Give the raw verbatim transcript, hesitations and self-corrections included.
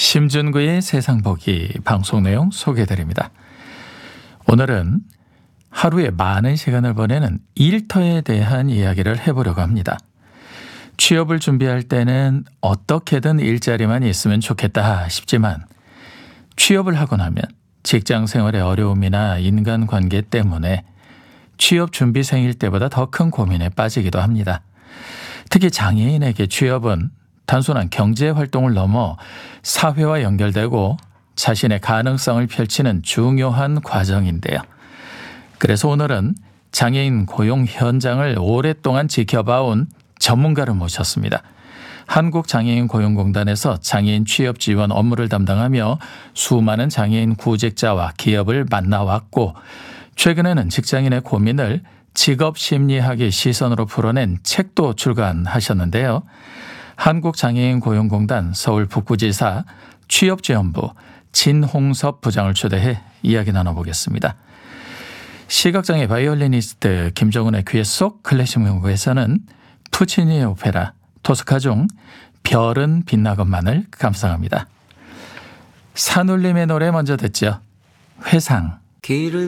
심준구의 세상보기 방송 내용 소개해드립니다. 오늘은 하루에 많은 시간을 보내는 일터에 대한 이야기를 해보려고 합니다. 취업을 준비할 때는 어떻게든 일자리만 있으면 좋겠다 싶지만 취업을 하고 나면 직장 생활의 어려움이나 인간관계 때문에 취업 준비생일 때보다 더 큰 고민에 빠지기도 합니다. 특히 장애인에게 취업은 단순한 경제활동을 넘어 사회와 연결되고 자신의 가능성을 펼치는 중요한 과정인데요. 그래서 오늘은 장애인 고용 현장을 오랫동안 지켜봐온 전문가를 모셨습니다. 한국장애인 고용공단에서 장애인 취업 지원 업무를 담당하며 수많은 장애인 구직자와 기업을 만나왔고 최근에는 직장인의 고민을 직업심리학의 시선으로 풀어낸 책도 출간하셨는데요. 한국장애인 고용공단 서울북부지사 취업지원부 진홍섭 부장을 초대해 이야기 나눠보겠습니다. 시각장애 바이올리니스트 김정은의 귀에 쏙 클래식 연구에서는 푸치니의 오페라 토스카 중 별은 빛나건만을 감상합니다. 산울림의 노래 먼저 듣죠. 회상. 길을